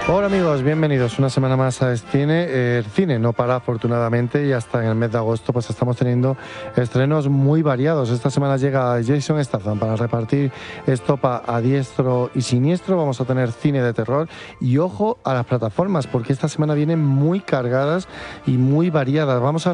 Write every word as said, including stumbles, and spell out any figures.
Hola amigos, bienvenidos una semana más a Cine. Eh, El cine no para, afortunadamente, y hasta en el mes de agosto pues estamos teniendo estrenos muy variados. Esta semana llega Jason Statham para repartir estopa a diestro y siniestro. Vamos a tener cine de terror y ojo a las plataformas, porque esta semana vienen muy cargadas y muy variadas. Vamos a